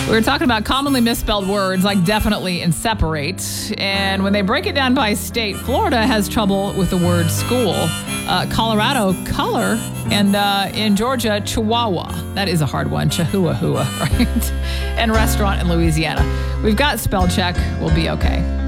We were talking about commonly misspelled words like definitely and separate. And when they break it down by state, Florida has trouble with the word school. Colorado, color. And in Georgia, chihuahua. That is a hard one. Chihuahua, right? And restaurant in Louisiana. We've got spell check. We'll be okay.